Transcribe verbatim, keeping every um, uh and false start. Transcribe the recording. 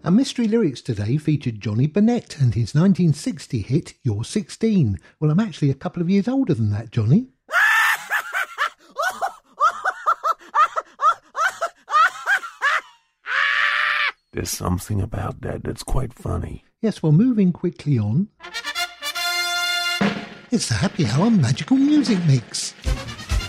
Our mystery lyrics today featured Johnny Burnett and his nineteen sixty hit, You're sixteen. Well, I'm actually a couple of years older than that, Johnny. There's something about that that's quite funny. Yes, well, moving quickly on. It's the Happy Hour Magical Music Mix.